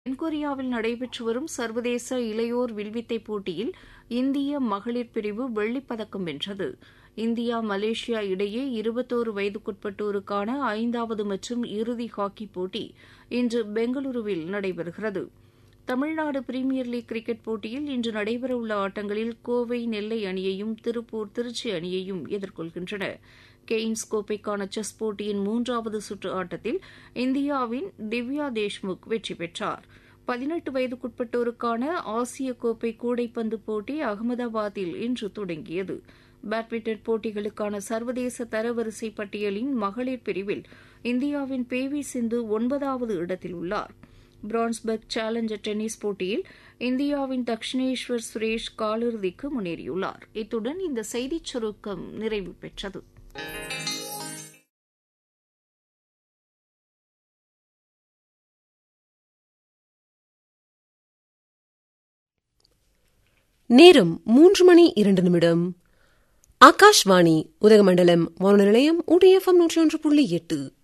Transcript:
தென்கொரியாவில் நடைபெற்று வரும் சர்வதேச இளையோர் வில்வித்தை போட்டியில் இந்திய மகளிர் பிரிவு வெள்ளிப்பதக்கம் வென்றது. இந்தியா மலேசியா இடையே 21 வயதுக்குட்பட்டோருக்கான 5வது மற்றும் இறுதி ஹாக்கி போட்டி இன்று பெங்களூருவில் நடைபெறுகிறது. தமிழ்நாடு பிரீமியர் லீக் கிரிக்கெட் போட்டியில் இன்று நடைபெறவுள்ள ஆட்டங்களில் கோவை நெல்லை அணியையும் திருப்பூர் திருச்சி அணியையும் எதிர்கொள்கின்றன. கெய்ன்ஸ் கோப்பைக்கான செஸ் போட்டியின் 3வது சுற்று ஆட்டத்தில் இந்தியாவின் திவ்யா தேஷ்முக் வெற்றி பெற்றார். 18 வயதுக்குட்பட்டோருக்கான ஆசிய கோப்பை கூடைப்பந்து போட்டி அகமதாபாத்தில் இன்று தொடங்கியது. பேட்மிண்டன் போட்டிகளுக்கான சர்வதேச தரவரிசை பட்டியலின் மகளிர் பிரிவில் இந்தியாவின் பி.வி. சிந்து 9வது இடத்தில் உள்ளார். பிரான்ஸ்பர்க் சேலஞ்சர் டென்னிஸ் போட்டியில் இந்தியாவின் தக்ஷினேஸ்வர் சுரேஷ் காலிறுதிக்கு முன்னேறியுள்ளார். இத்துடன் இந்த செய்திச் சுருக்கம் நிறைவு பெற்றது. நேரம் 3:02. ஆகாஷ்வாணி உதகமண்டலம் வானொலி நிலையம் UDFM 101.8.